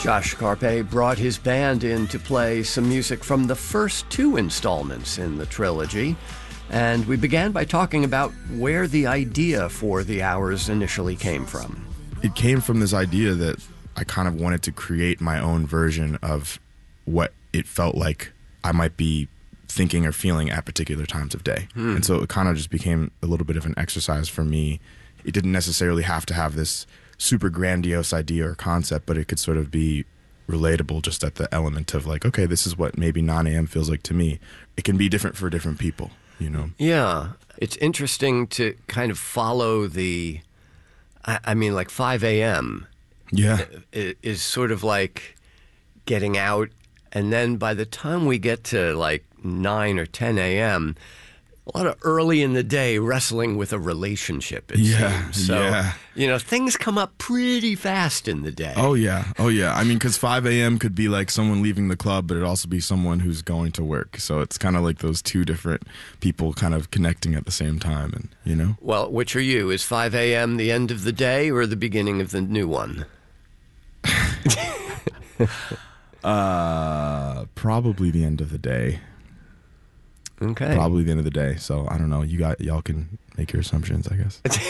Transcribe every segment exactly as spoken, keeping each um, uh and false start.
Josh Carpe brought his band in to play some music from the first two installments in the trilogy, and we began by talking about where the idea for The Hours initially came from. It came from this idea that I kind of wanted to create my own version of what it felt like I might be thinking or feeling at particular times of day. Hmm. And so it kind of just became a little bit of an exercise for me. It didn't necessarily have to have this super grandiose idea or concept, but it could sort of be relatable just at the element of like, okay, this is what maybe nine a.m. feels like to me. It can be different for different people, you know? Yeah. It's interesting to kind of follow the, I, I mean, like five a.m. Yeah. is sort of like getting out. And then by the time we get to like nine or ten a.m., a lot of early in the day wrestling with a relationship, it yeah, seems. So, yeah. you know, things come up pretty fast in the day. Oh, yeah. Oh, yeah. I mean, because five a.m. could be like someone leaving the club, but it also be someone who's going to work. So it's kind of like those two different people kind of connecting at the same time, and you know? Well, which are you? Is five a.m. the end of the day or the beginning of the new one? uh, probably the end of the day. Okay. Probably the end of the day. So I don't know. You got y'all can make your assumptions, I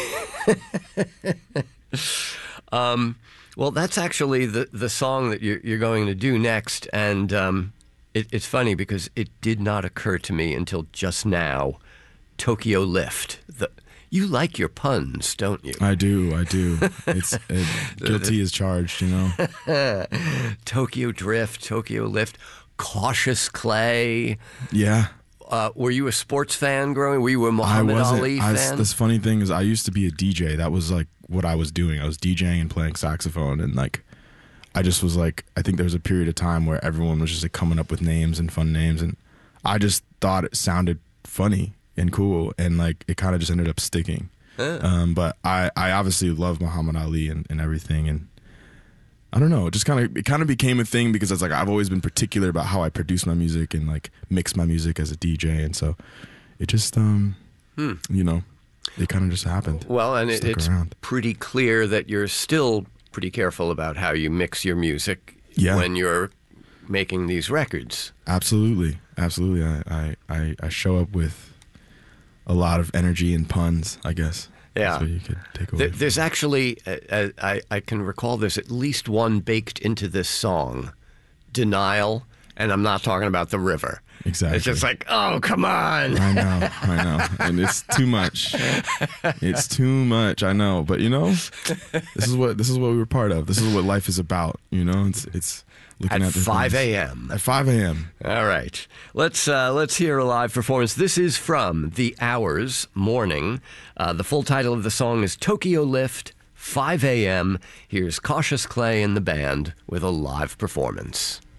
guess. um, well, that's actually the the song that you're, you're going to do next, and um, it, it's funny because it did not occur to me until just now. Tokyo Lift. The, you like your puns, don't you? I do. I do. It's it, guilty as charged, you know. Tokyo Drift, Tokyo Lift, Cautious Clay. Yeah. Uh, were you a sports fan growing? Were you a Muhammad I wasn't, Ali I, fan? This funny thing is I used to be a D J. That was like what I was doing. I was DJing and playing saxophone, and like I just was like, I think there was a period of time where everyone was just like coming up with names and fun names, and I just thought it sounded funny and cool, and like it kind of just ended up sticking. Huh. Um, but I, I obviously love Muhammad Ali and, and everything, and I don't know. It just kind of it kind of became a thing because it's like I've always been particular about how I produce my music and like mix my music as a D J, and so it just um hmm. you know, it kind of just happened. Well, and it, it's around. pretty clear that you're still pretty careful about how you mix your music yeah. when you're making these records. Absolutely, absolutely. I I, I, I show up with a lot of energy and puns, I guess. Yeah. So you could take away. There, there's actually, uh, I, I can recall there's at least one baked into this song, Denial, and I'm not talking about the river. Exactly. It's just like, oh, come on. I know, I know. And it's too much. It's too much, I know. But, you know, this is what this is what we were part of. This is what life is about, you know? It's it's looking at, at the five a.m. At five a.m. All right. Let's uh, let's hear a live performance. This is from The Hours, Morning. Uh, the full title of the song is Tokyo Lift, five a.m. Here's Cautious Clay and the band with a live performance.